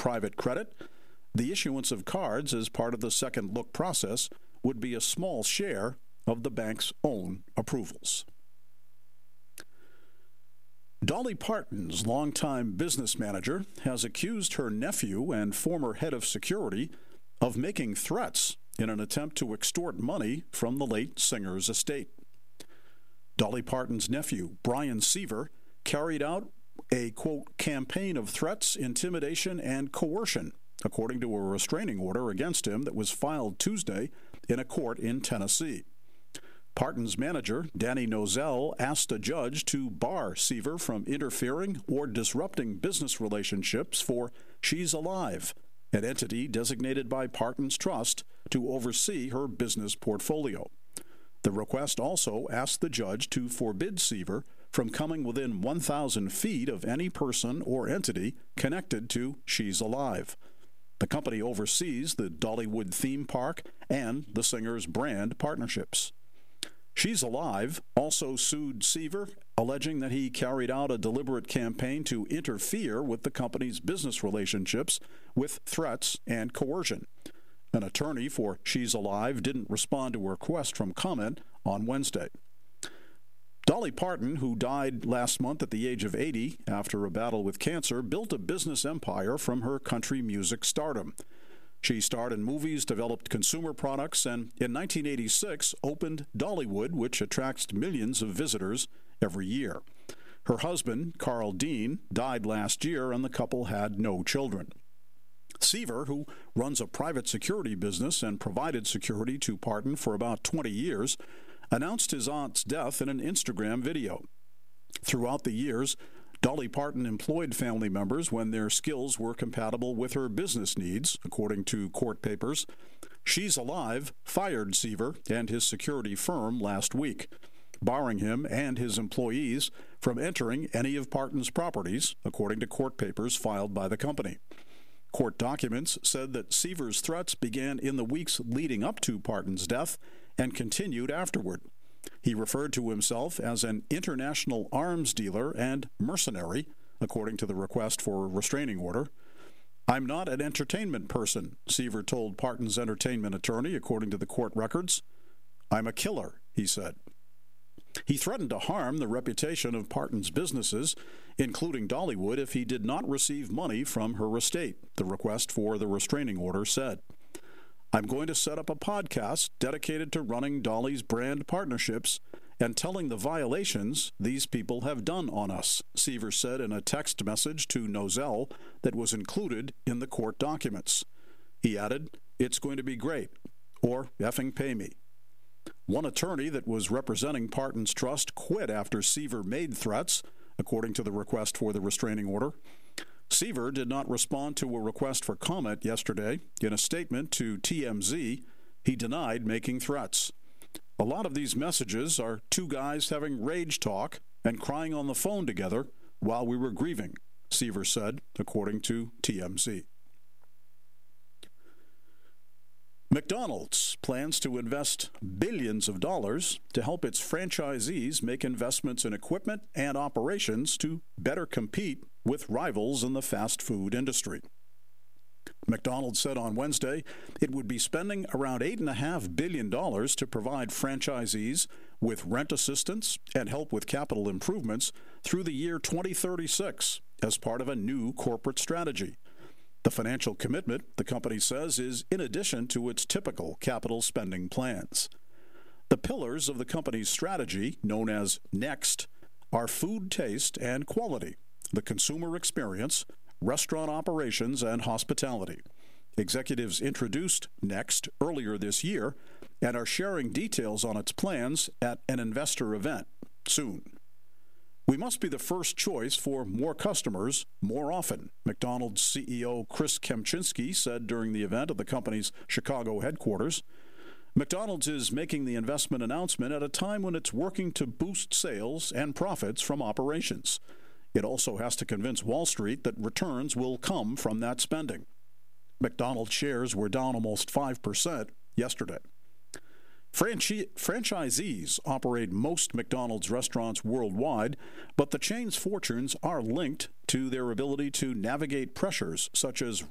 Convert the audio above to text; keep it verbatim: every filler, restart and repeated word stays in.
private credit. The issuance of cards as part of the second look process would be a small share of the bank's own approvals. Dolly Parton's longtime business manager has accused her nephew and former head of security of making threats in an attempt to extort money from the late singer's estate. Dolly Parton's nephew, Brian Seaver, carried out a, quote, campaign of threats, intimidation, and coercion, according to a restraining order against him that was filed Tuesday in a court in Tennessee. Parton's manager, Danny Nozell, asked a judge to bar Seaver from interfering or disrupting business relationships for She's Alive, an entity designated by Parton's trust to oversee her business portfolio. The request also asked the judge to forbid Seaver from coming within one thousand feet of any person or entity connected to She's Alive. The company oversees the Dollywood theme park and the singer's brand partnerships. She's Alive also sued Seaver, alleging that he carried out a deliberate campaign to interfere with the company's business relationships with threats and coercion. An attorney for She's Alive didn't respond to a request from comment on Wednesday. Dolly Parton, who died last month at the age of eighty after a battle with cancer, built a business empire from her country music stardom. She starred in movies, developed consumer products, and in nineteen eighty-six opened Dollywood, which attracts millions of visitors every year. Her husband, Carl Dean, died last year, and the couple had no children. Seaver, who runs a private security business and provided security to Parton for about twenty years, announced his aunt's death in an Instagram video. Throughout the years, Dolly Parton employed family members when their skills were compatible with her business needs, according to court papers. She's Alive fired Seaver and his security firm last week, barring him and his employees from entering any of Parton's properties, according to court papers filed by the company. Court documents said that Seaver's threats began in the weeks leading up to Parton's death and continued afterward. He referred to himself as an international arms dealer and mercenary, according to the request for a restraining order. I'm not an entertainment person, Seaver told Parton's entertainment attorney, according to the court records. I'm a killer, he said. He threatened to harm the reputation of Parton's businesses, including Dollywood, if he did not receive money from her estate, the request for the restraining order said. I'm going to set up a podcast dedicated to running Dolly's brand partnerships and telling the violations these people have done on us, Seaver said in a text message to Nozell that was included in the court documents. He added, it's going to be great, or effing pay me. One attorney that was representing Parton's trust quit after Seaver made threats, according to the request for the restraining order. Seaver did not respond to a request for comment yesterday. In a statement to T M Z, he denied making threats. A lot of these messages are two guys having rage talk and crying on the phone together while we were grieving, Seaver said, according to T M Z. McDonald's plans to invest billions of dollars to help its franchisees make investments in equipment and operations to better compete with rivals in the fast food industry. McDonald's said on Wednesday it would be spending around eight point five billion dollars to provide franchisees with rent assistance and help with capital improvements through the year twenty thirty-six as part of a new corporate strategy. The financial commitment, the company says, is in addition to its typical capital spending plans. The pillars of the company's strategy, known as NEXT, are food taste and quality, the consumer experience, restaurant operations, and hospitality. Executives introduced NEXT earlier this year and are sharing details on its plans at an investor event soon. We must be the first choice for more customers more often, McDonald's C E O Chris Kempczinski said during the event at the company's Chicago headquarters. McDonald's is making the investment announcement at a time when it's working to boost sales and profits from operations. It also has to convince Wall Street that returns will come from that spending. McDonald's shares were down almost five percent yesterday. Franchi- franchisees operate most McDonald's restaurants worldwide, but the chain's fortunes are linked to their ability to navigate pressures such as